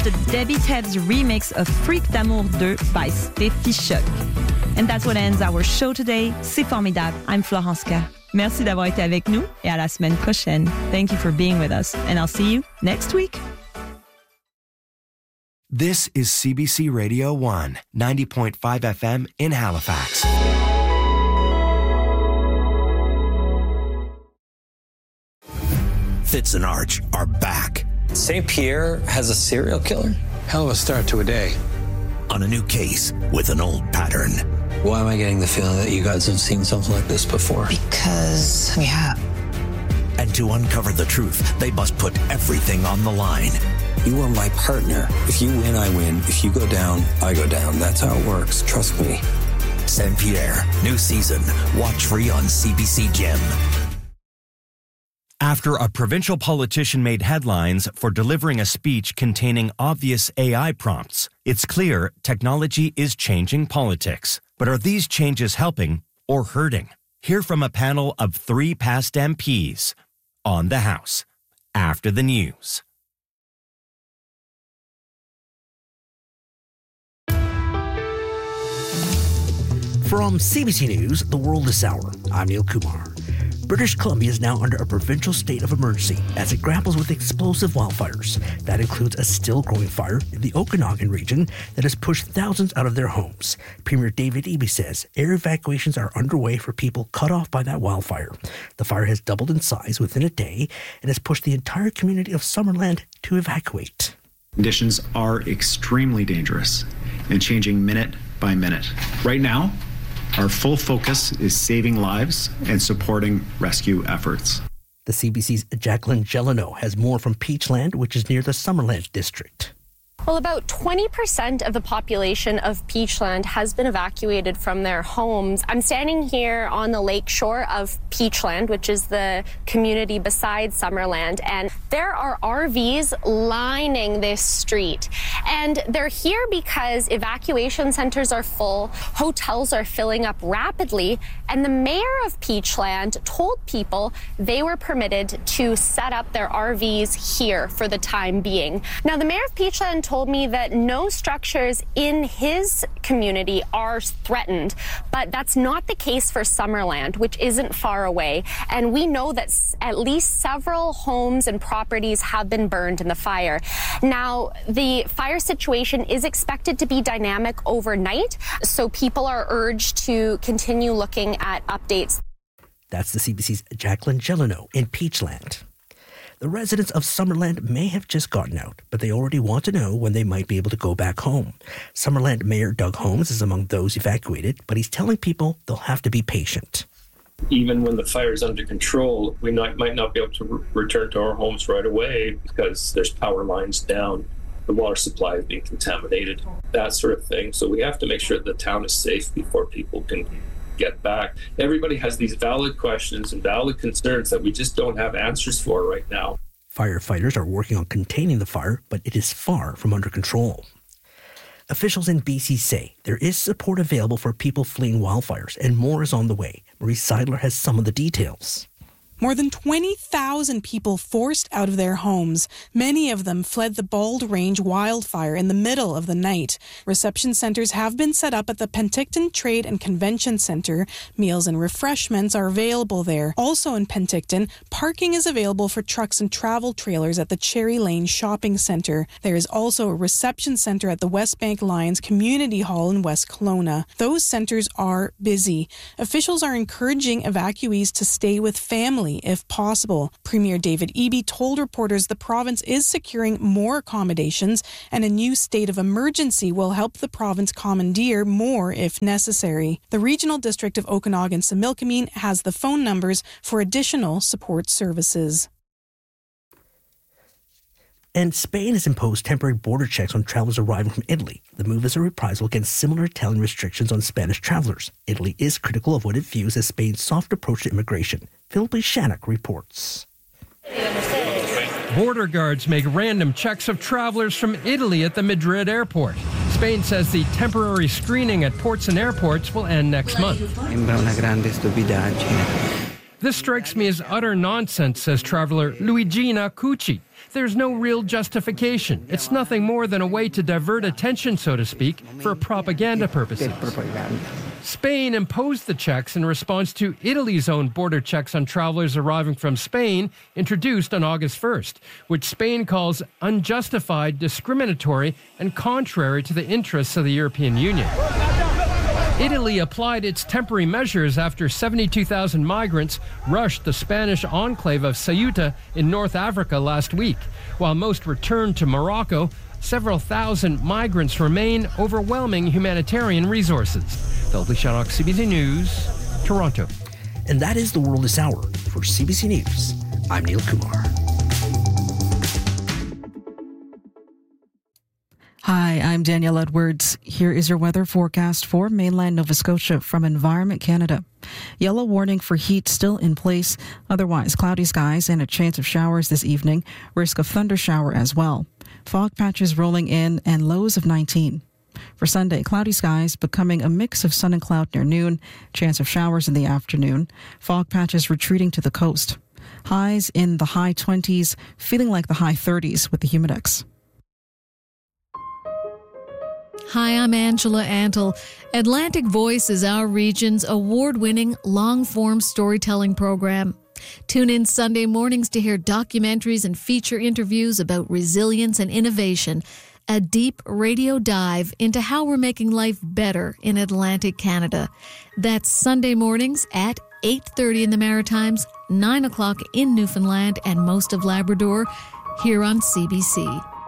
the Debbie Tebbs remix of Freak d'Amour 2 by Stéphie Choc. And that's what ends our show today. C'est formidable. I'm Florence K. Merci d'avoir été avec nous et à la semaine prochaine. Thank you for being with us, and I'll see you next week. This is CBC Radio 1, 90.5 FM in Halifax. Fitz and Arch are back. St. Pierre has a serial killer? Hell of a start to a day. On a new case with an old pattern. Why am I getting the feeling that you guys have seen something like this before? Because we have. And to uncover the truth, they must put everything on the line. You are my partner. If you win, I win. If you go down, I go down. That's how it works. Trust me. St. Pierre, new season. Watch free on CBC Gem. After a provincial politician made headlines for delivering a speech containing obvious AI prompts, it's clear technology is changing politics. But are these changes helping or hurting? Hear from a panel of 3 past MPs on The House after the news. From CBC News, The World This Hour, I'm Neil Kumar. British Columbia is now under a provincial state of emergency as it grapples with explosive wildfires. That includes a still-growing fire in the Okanagan region that has pushed thousands out of their homes. Premier David Eby says air evacuations are underway for people cut off by that wildfire. The fire has doubled in size within a day and has pushed the entire community of Summerland to evacuate. Conditions are extremely dangerous and changing minute by minute. Right now, our full focus is saving lives and supporting rescue efforts. The CBC's Jacqueline Gelano has more from Peachland, which is near the Summerland district. Well, about 20% of the population of Peachland has been evacuated from their homes. I'm standing here on the lake shore of Peachland, which is the community beside Summerland, and there are RVs lining this street. And they're here because evacuation centers are full, hotels are filling up rapidly, and the mayor of Peachland told people they were permitted to set up their RVs here for the time being. Now, the mayor of Peachland told me that no structures in his community are threatened, but that's not the case for Summerland, which isn't far away. And we know that at least several homes and properties have been burned in the fire. Now, the fire situation is expected to be dynamic overnight, so people are urged to continue looking at updates. That's the CBC's Jacqueline Gelano in Peachland. The residents of Summerland may have just gotten out, but they already want to know when they might be able to go back home. Summerland Mayor Doug Holmes is among those evacuated, but he's telling people they'll have to be patient. Even when the fire is under control, we might not be able to return to our homes right away because there's power lines down, the water supply is being contaminated, that sort of thing. So we have to make sure the town is safe before people can get back. Everybody has these valid questions and valid concerns that we just don't have answers for right now. Firefighters are working on containing the fire, but it is far from under control. Officials in BC say there is support available for people fleeing wildfires, and more is on the way. Marie Seidler has some of the details. More than 20,000 people forced out of their homes. Many of them fled the Bald Range wildfire in the middle of the night. Reception centers have been set up at the Penticton Trade and Convention Centre. Meals and refreshments are available there. Also in Penticton, parking is available for trucks and travel trailers at the Cherry Lane Shopping Centre. There is also a reception centre at the West Bank Lions Community Hall in West Kelowna. Those centres are busy. Officials are encouraging evacuees to stay with family if possible. Premier David Eby told reporters the province is securing more accommodations and a new state of emergency will help the province commandeer more if necessary. The Regional District of Okanagan-Similkameen has the phone numbers for additional support services. And Spain has imposed temporary border checks on travelers arriving from Italy. The move is a reprisal against similar Italian restrictions on Spanish travelers. Italy is critical of what it views as Spain's soft approach to immigration. Philip Shannock reports. Border guards make random checks of travelers from Italy at the Madrid airport. Spain says the temporary screening at ports and airports will end next month. This strikes me as utter nonsense, says traveler Luigina Cucci. there's no real justification. It's nothing more than a way to divert attention, so to speak, for propaganda purposes. Spain imposed the checks in response to Italy's own border checks on travelers arriving from Spain, introduced on August 1st, which Spain calls unjustified, discriminatory, and contrary to the interests of the European Union. Italy applied its temporary measures after 72,000 migrants rushed the Spanish enclave of Ceuta in North Africa last week. While most returned to Morocco, several thousand migrants remain, overwhelming humanitarian resources. Phil Bishanock, CBC News, Toronto. And that is the world this hour. For CBC News, I'm Neil Kumar. Hi, I'm Danielle Edwards. Here is your weather forecast for mainland Nova Scotia from Environment Canada. Yellow warning for heat still in place. Otherwise, cloudy skies and a chance of showers this evening. Risk of thunder shower as well. Fog patches rolling in and lows of 19. For Sunday, cloudy skies becoming a mix of sun and cloud near noon. Chance of showers in the afternoon. Fog patches retreating to the coast. Highs in the high 20s, feeling like the high 30s with the humidex. Hi, I'm Angela Antle. Atlantic Voice is our region's award-winning long-form storytelling program. Tune in Sunday mornings to hear documentaries and feature interviews about resilience and innovation. A deep radio dive into how we're making life better in Atlantic Canada. That's Sunday mornings at 8:30 in the Maritimes, 9 o'clock in Newfoundland and most of Labrador, here on CBC.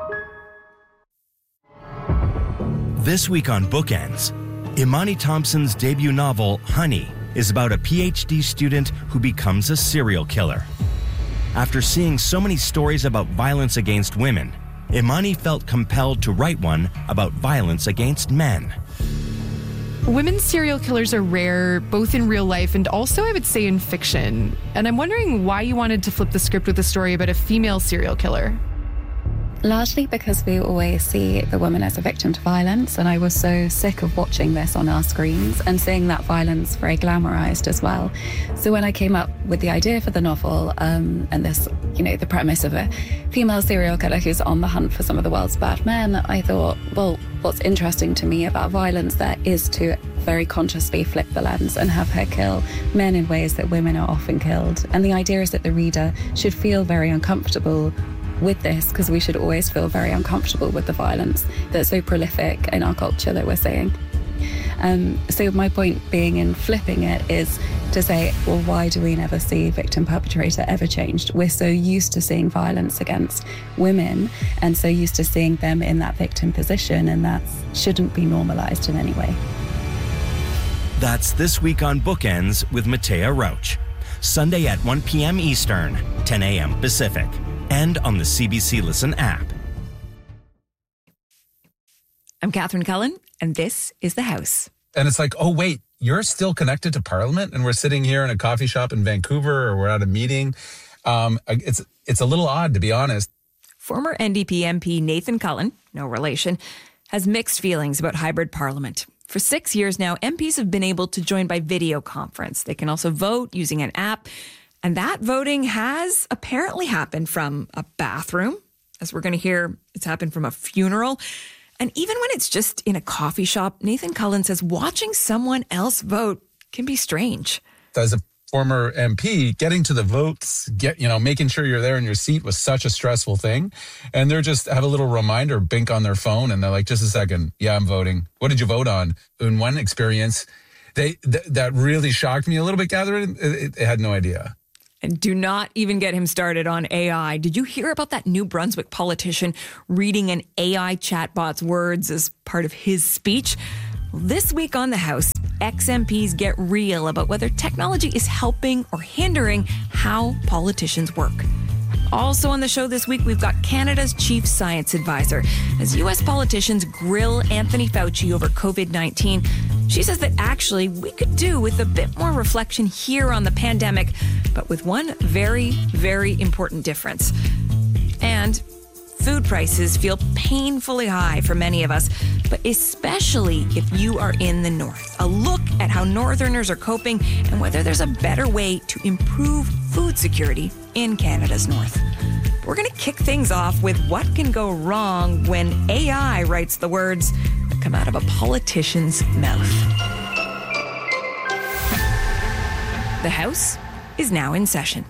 This week on Bookends, Imani Thompson's debut novel, Honey, is about a PhD student who becomes a serial killer. After seeing so many stories about violence against women, Imani felt compelled to write one about violence against men. Women serial killers are rare, both in real life and also, I would say, in fiction. And I'm wondering why you wanted to flip the script with a story about a female serial killer. Largely because we always see the woman as a victim to violence, and I was so sick of watching this on our screens and seeing that violence very glamorized as well. So when I came up with the idea for the novel, and this, the premise of a female serial killer who's on the hunt for some of the world's bad men, I thought, well, what's interesting to me about violence there is to very consciously flip the lens and have her kill men in ways that women are often killed. And the idea is that the reader should feel very uncomfortable with this, because we should always feel very uncomfortable with the violence that's so prolific in our culture that we're seeing. So my point being in flipping it is to say, well, why do we never see victim perpetrator ever changed? We're so used to seeing violence against women and so used to seeing them in that victim position, and that shouldn't be normalized in any way. That's This Week on Bookends with Matea Roach. Sunday at 1 p.m. Eastern, 10 a.m. Pacific. And on the CBC Listen app. I'm Catherine Cullen, and this is The House. And it's like, oh, wait, you're still connected to Parliament? And we're sitting here in a coffee shop in Vancouver, or we're at a meeting. It's a little odd, to be honest. Former NDP MP Nathan Cullen, no relation, has mixed feelings about hybrid Parliament. For 6 years now, MPs have been able to join by video conference. They can also vote using an app. And that voting has apparently happened from a bathroom. As we're going to hear, it's happened from a funeral. And even when it's just in a coffee shop, Nathan Cullen says watching someone else vote can be strange. As a former MP, getting to the votes, making sure you're there in your seat was such a stressful thing. And they're just have a little reminder bink on their phone, and they're like, just a second, yeah, I'm voting. What did you vote on? In one experience, that really shocked me a little bit, Catherine. They had no idea. And do not even get him started on AI. Did you hear about that New Brunswick politician reading an AI chatbot's words as part of his speech? This week on The House, ex-MPs get real about whether technology is helping or hindering how politicians work. Also on the show this week, we've got Canada's chief science advisor. As U.S. politicians grill Anthony Fauci over COVID-19, she says that actually we could do with a bit more reflection here on the pandemic, but with one very, very important difference. And food prices feel painfully high for many of us, but especially if you are in the north. A look at how northerners are coping and whether there's a better way to improve food security in Canada's north. We're going to kick things off with what can go wrong when AI writes the words that come out of a politician's mouth. The House is now in session.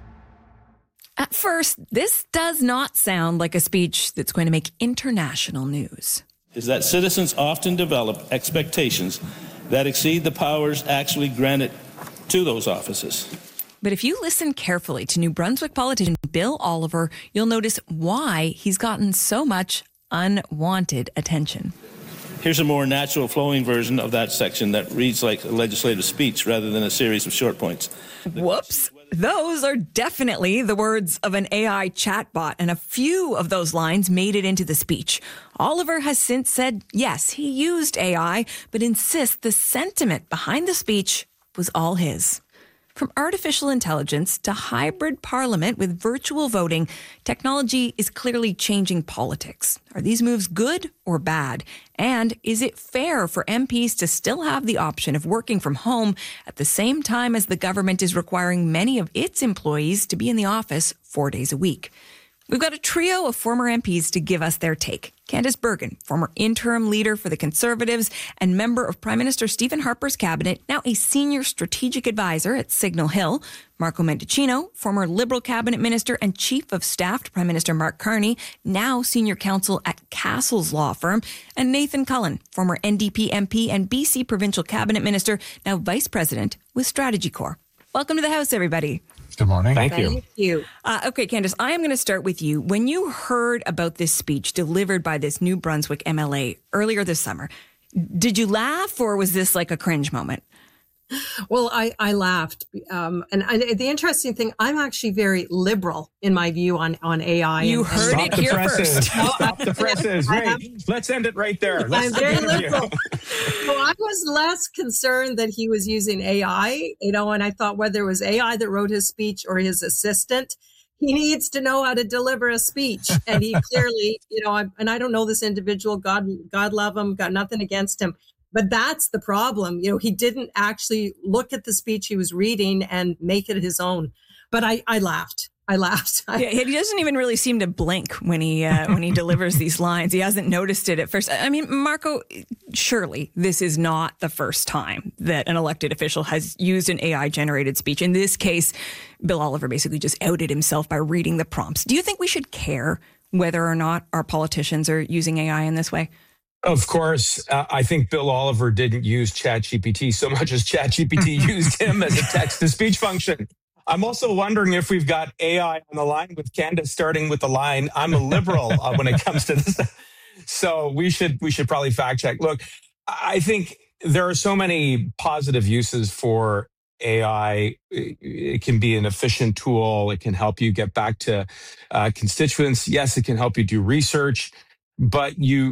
At first, this does not sound like a speech that's going to make international news. Is that citizens often develop expectations that exceed the powers actually granted to those offices. But if you listen carefully to New Brunswick politician Bill Oliver, you'll notice why he's gotten so much unwanted attention. Here's a more natural flowing version of that section that reads like a legislative speech rather than a series of short points. Whoops. Those are definitely the words of an AI chatbot, and a few of those lines made it into the speech. Oliver has since said, yes, he used AI, but insists the sentiment behind the speech was all his. From artificial intelligence to hybrid parliament with virtual voting, technology is clearly changing politics. Are these moves good or bad? And is it fair for MPs to still have the option of working from home at the same time as the government is requiring many of its employees to be in the office 4 days a week? We've got a trio of former MPs to give us their take. Candice Bergen, former interim leader for the Conservatives and member of Prime Minister Stephen Harper's cabinet, now a senior strategic advisor at Signal Hill. Marco Mendicino, former Liberal cabinet minister and chief of staff to Prime Minister Mark Carney, now senior counsel at Castle's law firm. And Nathan Cullen, former NDP MP and BC provincial cabinet minister, now vice president with Strategy Corps. Welcome to the House, everybody. Good morning. Thank you. Okay, Candice, I am going to start with you. When you heard about this speech delivered by this New Brunswick MLA earlier this summer, did you laugh or was this like a cringe moment? Well, I laughed. And the interesting thing, I'm actually very liberal in my view on AI. You heard it here first. Stop the presses. Let's end it right there. I'm very liberal. So I was less concerned that he was using AI, and I thought whether it was AI that wrote his speech or his assistant, he needs to know how to deliver a speech. And he clearly, and I don't know this individual, God love him, got nothing against him. But that's the problem. He didn't actually look at the speech he was reading and make it his own. But I laughed. Yeah, he doesn't even really seem to blink when he delivers these lines. He hasn't noticed it at first. I mean, Marco, surely this is not the first time that an elected official has used an AI-generated speech. In this case, Bill Oliver basically just outed himself by reading the prompts. Do you think we should care whether or not our politicians are using AI in this way? Of course, I think Bill Oliver didn't use ChatGPT so much as ChatGPT used him as a text-to-speech function. I'm also wondering if we've got AI on the line with Candace starting with the line, I'm a liberal when it comes to this. So we should probably fact check. Look, I think there are so many positive uses for AI. It can be an efficient tool. It can help you get back to constituents. Yes, it can help you do research. But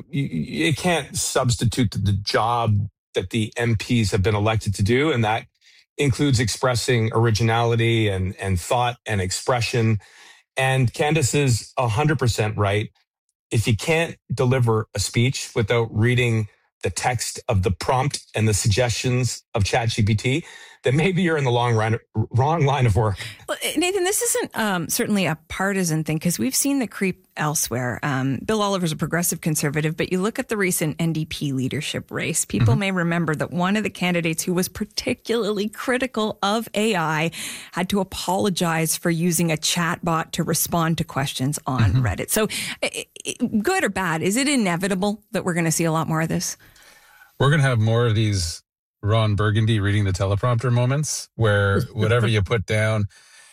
it can't substitute the job that the MPs have been elected to do. And that includes expressing originality and thought and expression. And Candace is 100% right. If you can't deliver a speech without reading the text of the prompt and the suggestions of ChatGPT, then maybe you're in the wrong line of work. Well, Nathan, this isn't certainly a partisan thing because we've seen the creep elsewhere. Bill Oliver's a progressive conservative, but you look at the recent NDP leadership race, people may remember that one of the candidates who was particularly critical of AI had to apologize for using a chatbot to respond to questions on Reddit. So good or bad, is it inevitable that we're going to see a lot more of this? We're going to have more of these Ron Burgundy reading the teleprompter moments where whatever you put down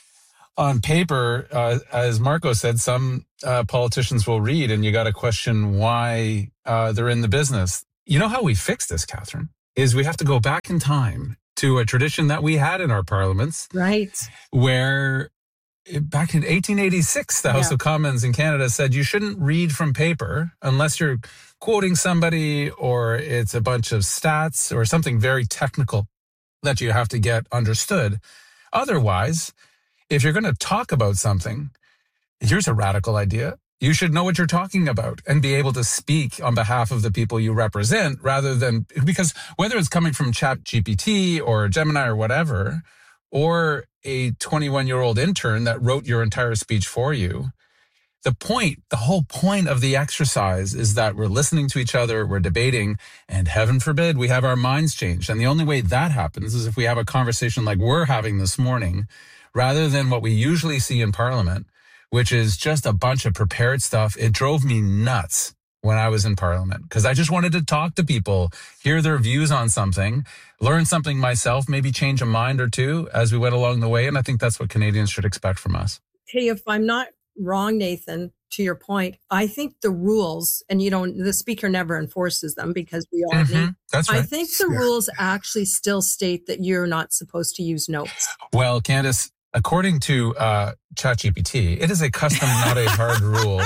on paper, as Marco said, some politicians will read and you got to question why they're in the business. You know how we fix this, Catherine, is we have to go back in time to a tradition that we had in our parliaments. Right. Where back in 1886, the House of Commons in Canada said you shouldn't read from paper unless you're quoting somebody or it's a bunch of stats or something very technical that you have to get understood. Otherwise, if you're going to talk about something, here's a radical idea. You should know what you're talking about and be able to speak on behalf of the people you represent rather than, because whether it's coming from ChatGPT or Gemini or whatever, or a 21-year-old intern that wrote your entire speech for you, the whole point of the exercise is that we're listening to each other, we're debating, and heaven forbid we have our minds changed. And the only way that happens is if we have a conversation like we're having this morning, rather than what we usually see in Parliament, which is just a bunch of prepared stuff. It drove me nuts when I was in Parliament because I just wanted to talk to people, hear their views on something, learn something myself, maybe change a mind or two as we went along the way. And I think that's what Canadians should expect from us. Hey, if I'm not wrong, Nathan, to your point, I think the rules, and the speaker never enforces them because we all need. That's right. I think the rules actually still state that you're not supposed to use notes. Well, Candace, according to ChatGPT, it is a custom, not a hard rule.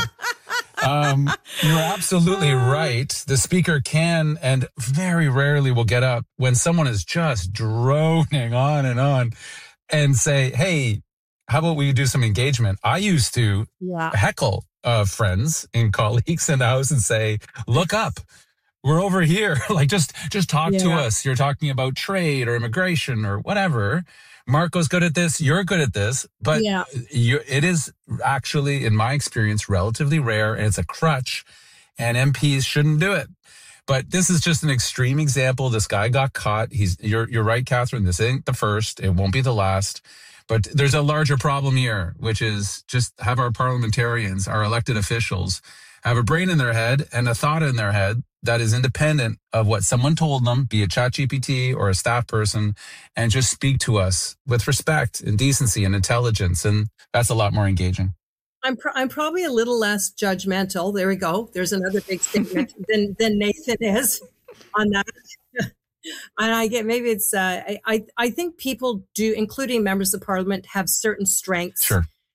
You're absolutely right. The speaker can and very rarely will get up when someone is just droning on and say, hey, how about we do some engagement? I used to heckle friends and colleagues in the house and say, look up. We're over here. Like, just talk to us. You're talking about trade or immigration or whatever. Marco's good at this. You're good at this. But it is actually, in my experience, relatively rare. And it's a crutch. And MPs shouldn't do it. But this is just an extreme example. This guy got caught. You're right, Catherine. This ain't the first. It won't be the last. But there's a larger problem here, which is just have our parliamentarians, our elected officials, have a brain in their head and a thought in their head that is independent of what someone told them, be it ChatGPT or a staff person, and just speak to us with respect and decency and intelligence. And that's a lot more engaging. I'm probably a little less judgmental. There we go. There's another big statement than Nathan is on that. And I get, maybe it's, I think people do, including members of Parliament, have certain strengths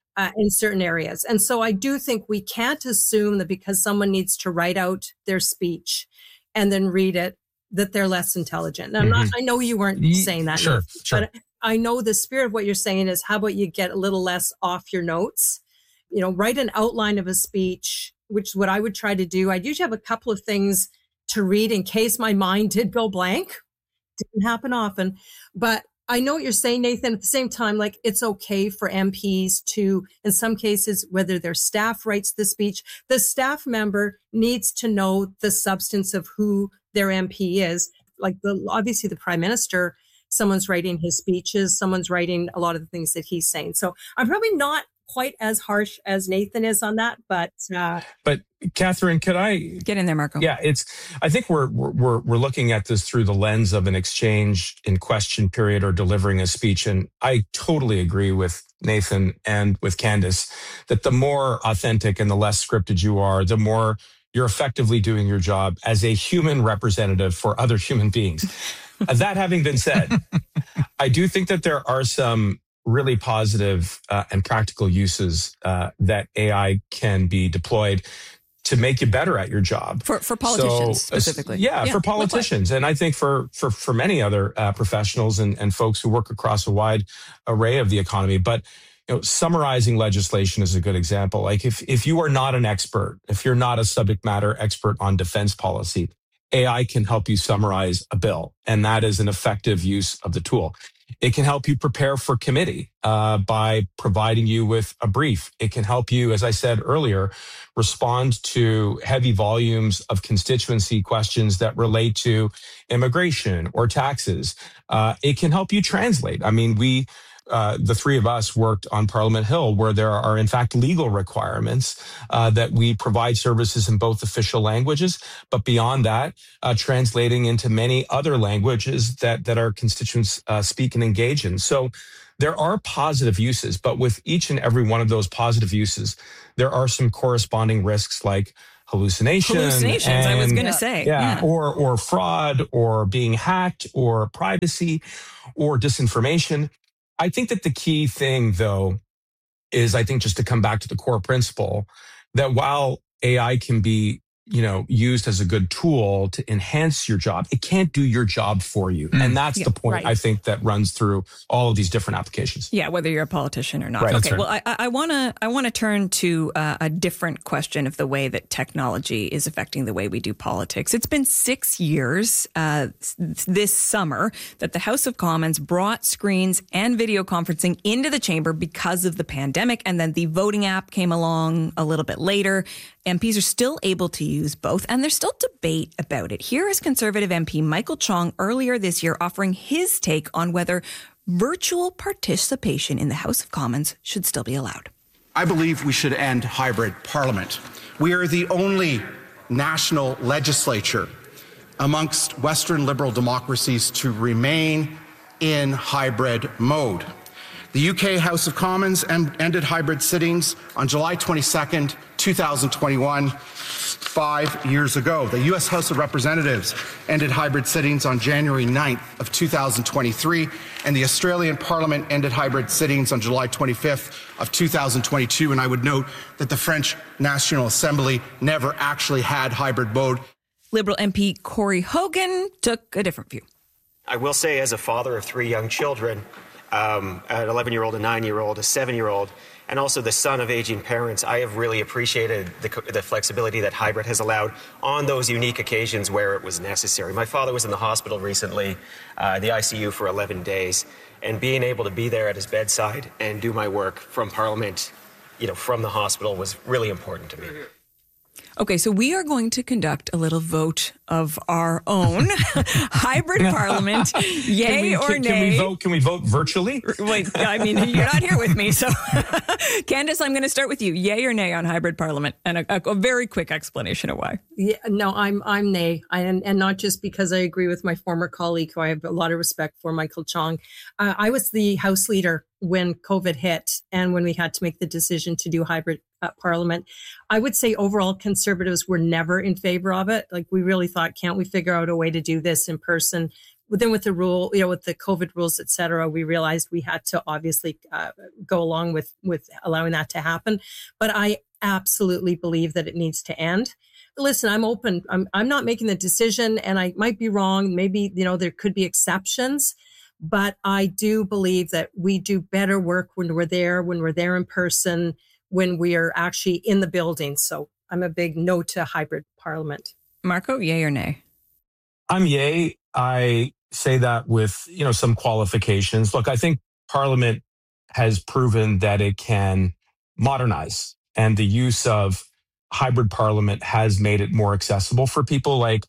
in certain areas. And so I do think we can't assume that because someone needs to write out their speech and then read it, that they're less intelligent. Now, I know you weren't saying that. Sure. But I know the spirit of what you're saying is, how about you get a little less off your notes? Write an outline of a speech, which is what I would try to do. I'd usually have a couple of things to read in case my mind did go blank. Didn't happen often, but I know what you're saying, Nathan. At the same time, like, it's okay for MPs to, in some cases, whether their staff writes the speech, the staff member needs to know the substance of who their MP is. Like, obviously the Prime Minister, someone's writing his speeches, someone's writing a lot of the things that he's saying. So I'm probably not quite as harsh as Nathan is on that, but Catherine, could I get in there, Marco? Yeah, I think we're looking at this through the lens of an exchange in question period or delivering a speech, and I totally agree with Nathan and with Candace that the more authentic and the less scripted you are, the more you're effectively doing your job as a human representative for other human beings. That having been said, I do think that there are some really positive and practical uses that AI can be deployed to make you better at your job. For politicians specifically. Yeah, for politicians. And I think for many other professionals and folks who work across a wide array of the economy. But summarizing legislation is a good example. Like if you are not an expert, if you're not a subject matter expert on defense policy, AI can help you summarize a bill. And that is an effective use of the tool. It can help you prepare for committee by providing you with a brief. It can help you, as I said earlier, respond to heavy volumes of constituency questions that relate to immigration or taxes. It can help you translate. I mean, the three of us worked on Parliament Hill, where there are, in fact, legal requirements that we provide services in both official languages, but beyond that, translating into many other languages that our constituents speak and engage in. So there are positive uses, but with each and every one of those positive uses, there are some corresponding risks like hallucinations, I was going to say. Yeah. Or fraud, or being hacked, or privacy, or disinformation. I think that the key thing, though, is, I think, just to come back to the core principle that while AI can be used as a good tool to enhance your job, it can't do your job for you. And that's the point, I think, that runs through all of these different applications. Yeah, whether you're a politician or not. Right. Okay, well, I want to turn to a different question of the way that technology is affecting the way we do politics. It's been 6 years this summer that the House of Commons brought screens and video conferencing into the chamber because of the pandemic, and then the voting app came along a little bit later. MPs are still able to use both, and there's still debate about it. Here is Conservative MP Michael Chong earlier this year offering his take on whether virtual participation in the House of Commons should still be allowed. I believe we should end hybrid parliament. We are the only national legislature amongst Western liberal democracies to remain in hybrid mode. The UK House of Commons ended hybrid sittings on July 22nd, 2021, 5 years ago. The US House of Representatives ended hybrid sittings on January 9th of 2023, and the Australian Parliament ended hybrid sittings on July 25th of 2022. And I would note that the French National Assembly never actually had hybrid mode. Liberal MP Corey Hogan took a different view. I will say, as a father of 3 young children, an 11-year-old, a 9-year-old, a 7-year-old, and also the son of aging parents, I have really appreciated the flexibility that hybrid has allowed on those unique occasions where it was necessary. My father was in the hospital recently, the ICU for 11 days, and being able to be there at his bedside and do my work from Parliament, from the hospital was really important to me. Okay, so we are going to conduct a little vote of our own. Hybrid parliament, yay or nay. Can we vote virtually? Wait, I mean, you're not here with me, so Candace, I'm going to start with you. Yay or nay on hybrid parliament, and a very quick explanation of why. Yeah, no, I'm nay, and not just because I agree with my former colleague, who I have a lot of respect for, Michael Chong. I was the House leader when COVID hit and when we had to make the decision to do hybrid parliament. I would say overall Conservatives were never in favor of it. Like, we really thought, can't we figure out a way to do this in person? Then with the rule, with the COVID rules, et cetera, we realized we had to obviously go along with allowing that to happen. But I absolutely believe that it needs to end. Listen, I'm open. I'm not making the decision, and I might be wrong. Maybe, there could be exceptions. But I do believe that we do better work when we're there in person, when we are actually in the building. So I'm a big no to hybrid parliament. Marco, yay or nay? I'm yay. I say that with, some qualifications. Look, I think Parliament has proven that it can modernize, and the use of hybrid parliament has made it more accessible for people like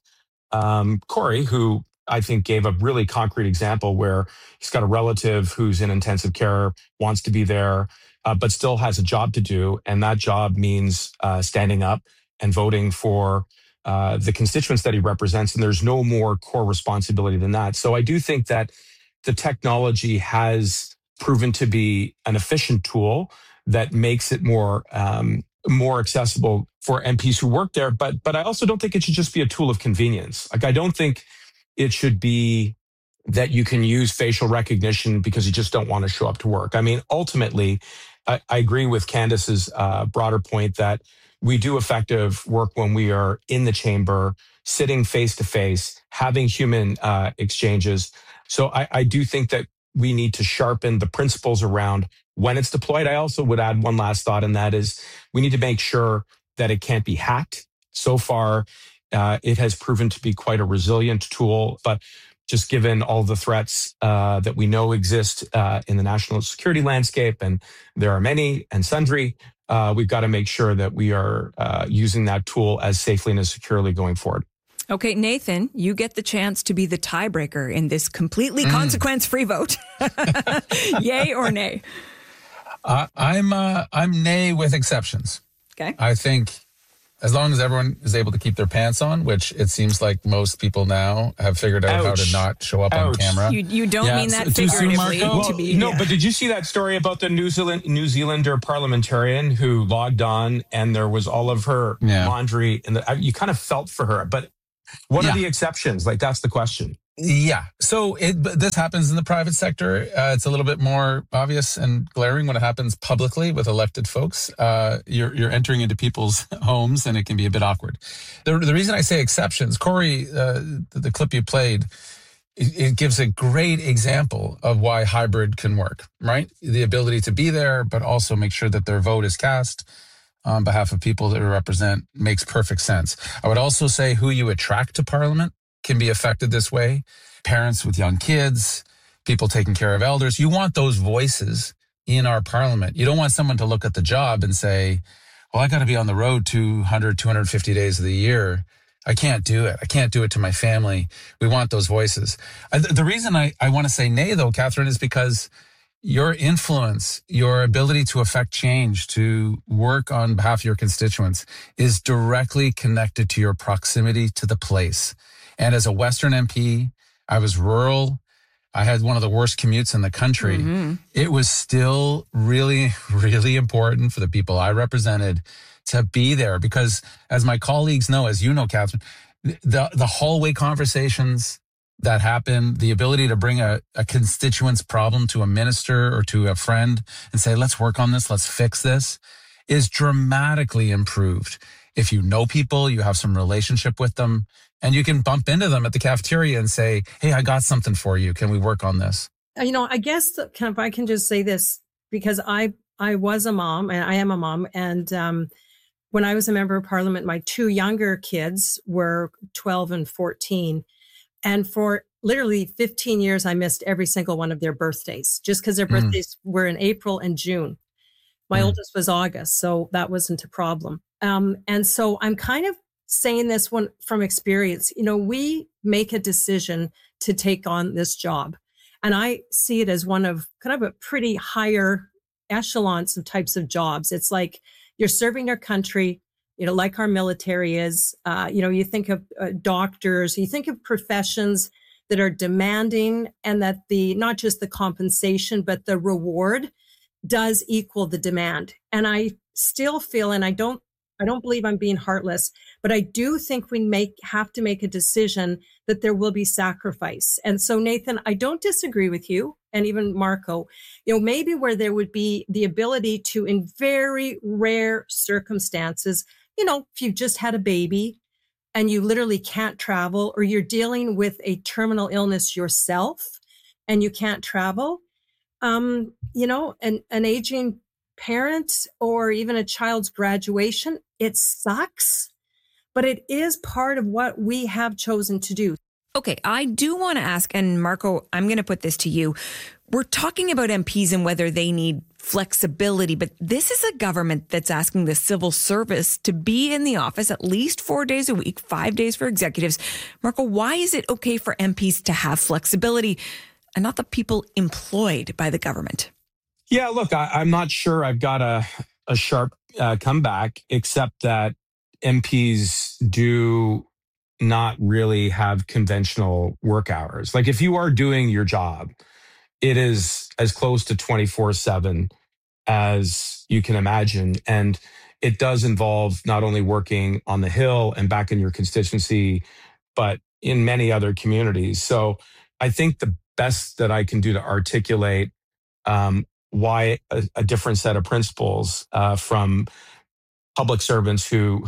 Corey, who I think gave a really concrete example where he's got a relative who's in intensive care, wants to be there, but still has a job to do. And that job means standing up and voting for the constituents that he represents. And there's no more core responsibility than that. So I do think that the technology has proven to be an efficient tool that makes it more accessible for MPs who work there. But I also don't think it should just be a tool of convenience. Like, I don't think it should be that you can use facial recognition because you just don't want to show up to work. I mean, ultimately, I agree with Candace's broader point that we do effective work when we are in the chamber, sitting face to face, having human exchanges. So I do think that we need to sharpen the principles around when it's deployed. I also would add one last thought, and that is we need to make sure that it can't be hacked. So far, it has proven to be quite a resilient tool, but just given all the threats that we know exist in the national security landscape, and there are many and sundry, we've got to make sure that we are using that tool as safely and as securely going forward. Okay, Nathan, you get the chance to be the tiebreaker in this completely consequence-free vote. Yay or nay? I'm nay with exceptions. Okay. I think as long as everyone is able to keep their pants on, which it seems like most people now have figured out how to not show up on camera. You don't mean that figuratively. But did you see that story about the New Zealander parliamentarian who logged on and there was all of her laundry, and you kind of felt for her. But what are the exceptions? Like, that's the question. Yeah. So this happens in the private sector. It's a little bit more obvious and glaring when it happens publicly with elected folks. You're entering into people's homes, and it can be a bit awkward. The reason I say exceptions, Corey, the clip you played, it gives a great example of why hybrid can work, right? The ability to be there, but also make sure that their vote is cast on behalf of people that we represent makes perfect sense. I would also say who you attract to Parliament can be affected this way. Parents with young kids, people taking care of elders. You want those voices in our Parliament. You don't want someone to look at the job and say, well, I got to be on the road 200, 250 days of the year. I can't do it. I can't do it to my family. We want those voices. The reason I want to say nay, though, Catherine, is because your influence, your ability to affect change, to work on behalf of your constituents is directly connected to your proximity to the place. And as a Western MP, I was rural. I had one of the worst commutes in the country. Mm-hmm. It was still really, really important for the people I represented to be there because, as my colleagues know, as you know, Catherine, the hallway conversations that happen, the ability to bring a constituent's problem to a minister or to a friend and say, let's work on this, let's fix this, is dramatically improved. If you know people, you have some relationship with them, and you can bump into them at the cafeteria and say, hey, I got something for you. Can we work on this? I guess if I can just say this, because I was a mom and I am a mom. And when I was a member of Parliament, my two younger kids were 12 and 14. And for literally 15 years, I missed every single one of their birthdays just because their birthdays were in April and June. My oldest was August, so that wasn't a problem. And so I'm kind of saying this one from experience. We make a decision to take on this job. And I see it as one of kind of a pretty higher echelons of types of jobs. It's like you're serving our country, like our military is. You think of doctors, you think of professions that are demanding, and that not just the compensation, but the reward does equal the demand. And I still feel, and I don't believe I'm being heartless, but I do think we have to make a decision that there will be sacrifice. And so, Nathan, I don't disagree with you, and even Marco, maybe where there would be the ability to, in very rare circumstances, if you've just had a baby and you literally can't travel, or you're dealing with a terminal illness yourself and you can't travel, an aging parent or even a child's graduation, it sucks, but it is part of what we have chosen to do. Okay, I do want to ask, and Marco, I'm going to put this to you. We're talking about MPs and whether they need flexibility, but this is a government that's asking the civil service to be in the office at least 4 days a week, 5 days for executives. Marco, why is it okay for MPs to have flexibility and not the people employed by the government? Yeah, look, I'm not sure I've got a sharp comeback, except that MPs do not really have conventional work hours. Like if you are doing your job, it is as close to 24/7 as you can imagine. And it does involve not only working on the Hill and back in your constituency, but in many other communities. So I think the best that I can do to articulate why a different set of principles from public servants who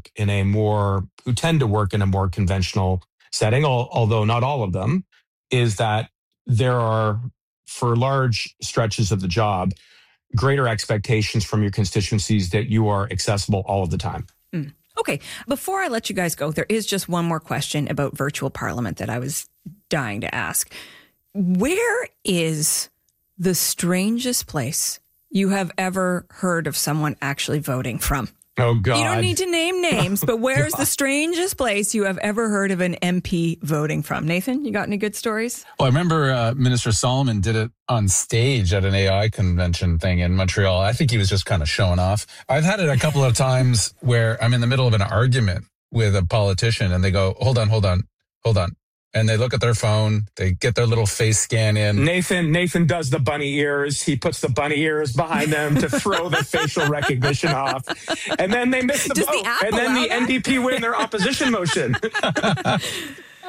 tend to work in a more conventional setting, although not all of them, is that there are, for large stretches of the job, greater expectations from your constituencies that you are accessible all of the time. Okay, before I let you guys go, there is just one more question about virtual parliament that I was dying to ask. Where is the strangest place you have ever heard of someone actually voting from? Oh, God. You don't need to name names, but where's the strangest place you have ever heard of an MP voting from? Nathan, you got any good stories? Well, I remember Minister Solomon did it on stage at an AI convention thing in Montreal. I think he was just kind of showing off. I've had it a couple of times where I'm in the middle of an argument with a politician and they go, hold on. And they look at their phone, they get their little face scan in. Nathan does the bunny ears. He puts the bunny ears behind them to throw the facial recognition off. And then they miss the vote. And then the NDP win their opposition motion.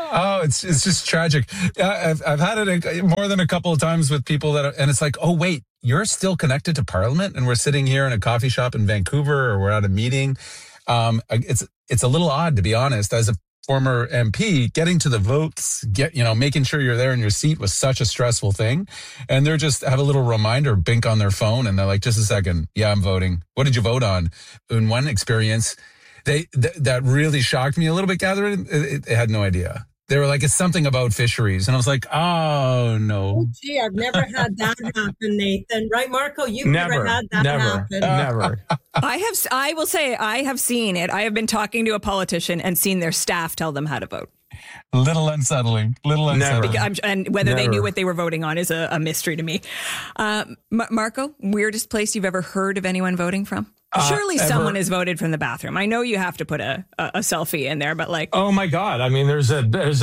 Oh, it's just tragic. I've had it more than a couple of times with people and it's like, oh, wait, you're still connected to Parliament and we're sitting here in a coffee shop in Vancouver or we're at a meeting. It's a little odd, to be honest, as a former MP, getting to the votes, making sure you're there in your seat was such a stressful thing. And they're just have a little reminder bink on their phone and they're like, just a second. Yeah, I'm voting. What did you vote on? In one experience, that really shocked me a little bit, Catherine. They had no idea. They were like, it's something about fisheries. And I was like, oh, no. Oh, gee, I've never had that happen, Nathan. Right, Marco? You've never had that happen. Never. I will say I have seen it. I have been talking to a politician and seen their staff tell them how to vote. Little unsettling. And whether they knew what they were voting on is a mystery to me. Marco, weirdest place you've ever heard of anyone voting from? Surely someone has voted from the bathroom. I know you have to put a selfie in there, but like, oh my God! I mean, there's a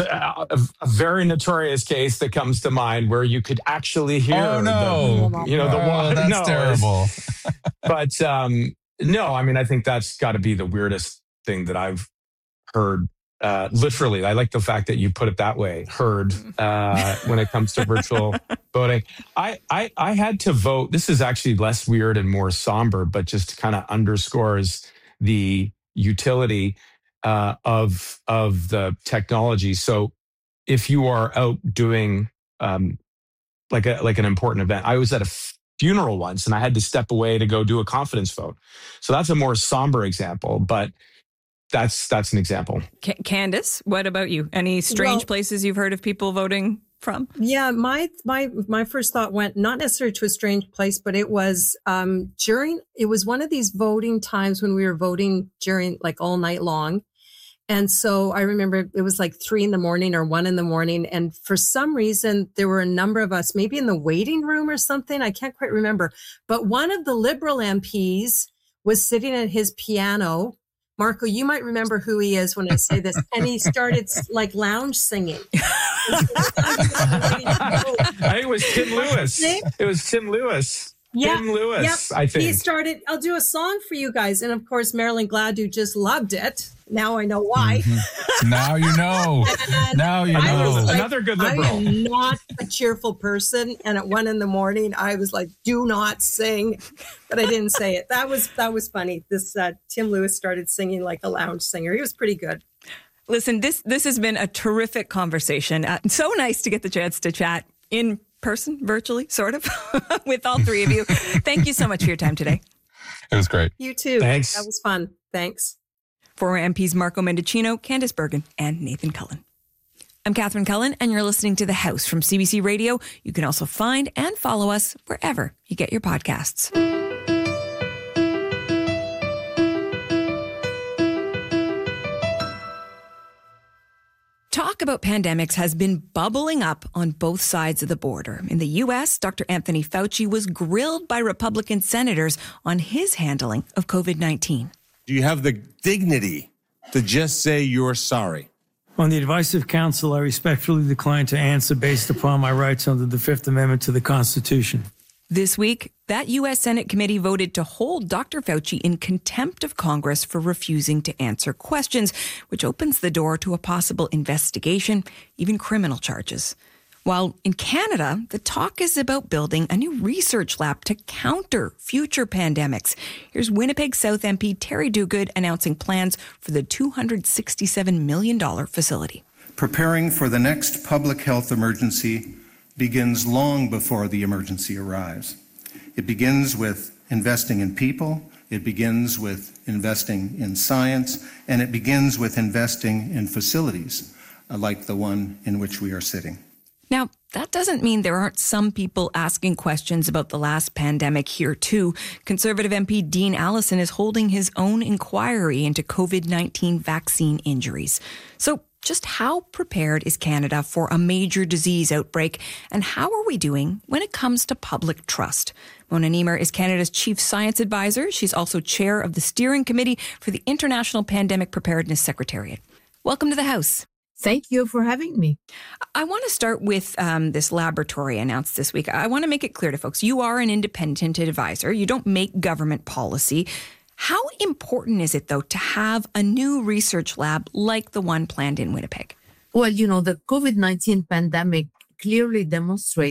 very notorious case that comes to mind where you could actually hear the water. That's terrible. But no, I mean, I think that's got to be the weirdest thing that I've heard. Literally, I like the fact that you put it that way. Heard when it comes to virtual voting. I had to vote. This is actually less weird and more somber, but just kind of underscores the utility of the technology. So, if you are out doing like an important event, I was at a funeral once, and I had to step away to go do a confidence vote. So that's a more somber example, but. That's an example. Candace, what about you? Any strange places you've heard of people voting from? Yeah, my first thought went not necessarily to a strange place, but it was it was one of these voting times when we were voting during like all night long. And so I remember it was like 3 a.m. or 1 a.m. And for some reason, there were a number of us, maybe in the waiting room or something. I can't quite remember. But one of the Liberal MPs was sitting at his piano. Marco, you might remember who he is when I say this. And he started like lounge singing. I think it was Tim Lewis. It was Tim Lewis. Yeah, Tim Lewis, yep. I think. He started, I'll do a song for you guys. And of course, Marilyn Gladu just loved it. Now I know why. Mm-hmm. Now you know. Now you know. Like, another good Liberal. I am not a cheerful person. And at 1 a.m, I was like, do not sing. But I didn't say it. That was funny. This Tim Lewis started singing like a lounge singer. He was pretty good. Listen, this has been a terrific conversation. So nice to get the chance to chat in person, virtually, sort of, with all three of you. Thank you so much for your time today. It was great. You too. Thanks. That was fun. Thanks. Former MPs Marco Mendicino, Candace Bergen, and Nathan Cullen. I'm Catherine Cullen, and you're listening to The House from CBC Radio. You can also find and follow us wherever you get your podcasts. Talk about pandemics has been bubbling up on both sides of the border. In the U.S., Dr. Anthony Fauci was grilled by Republican senators on his handling of COVID-19. Do you have the dignity to just say you're sorry? On the advice of counsel, I respectfully decline to answer based upon my rights under the Fifth Amendment to the Constitution. This week, that U.S. Senate committee voted to hold Dr. Fauci in contempt of Congress for refusing to answer questions, which opens the door to a possible investigation, even criminal charges. While in Canada, the talk is about building a new research lab to counter future pandemics. Here's Winnipeg South MP Terry Duguid announcing plans for the $267 million facility. Preparing for the next public health emergency begins long before the emergency arrives. It begins with investing in people, it begins with investing in science, and it begins with investing in facilities like the one in which we are sitting. Now, that doesn't mean there aren't some people asking questions about the last pandemic here, too. Conservative MP Dean Allison is holding his own inquiry into COVID-19 vaccine injuries. So just how prepared is Canada for a major disease outbreak, and how are we doing when it comes to public trust? Mona Niemer is Canada's chief science advisor. She's also chair of the steering committee for the International Pandemic Preparedness Secretariat. Welcome to the House. Thank you for having me. I want to start with this laboratory announced this week. I want to make it clear to folks, you are an independent advisor. You don't make government policy. How important is it, though, to have a new research lab like the one planned in Winnipeg? Well, the COVID-19 pandemic clearly demonstrates